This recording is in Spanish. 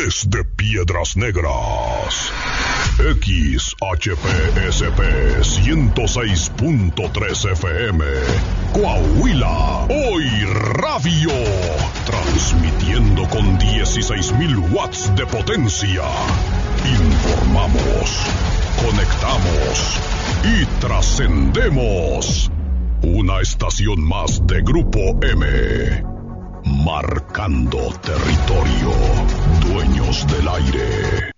desde Piedras Negras. XHPSP 106.3 FM, Coahuila, Hoy Radio, transmitiendo con 16,000 watts de potencia. Informamos, conectamos y trascendemos. Una estación más de Grupo M, marcando territorio, dueños del aire.